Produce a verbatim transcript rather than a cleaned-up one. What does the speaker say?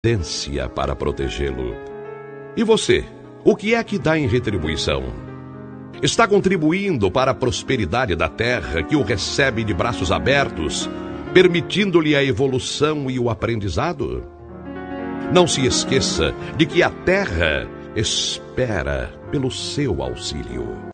providência para protegê-lo. E você, o que é que dá em retribuição? Está contribuindo para a prosperidade da terra, que o recebe de braços abertos, permitindo-lhe a evolução e o aprendizado? Não se esqueça de que a terra espera pelo seu auxílio.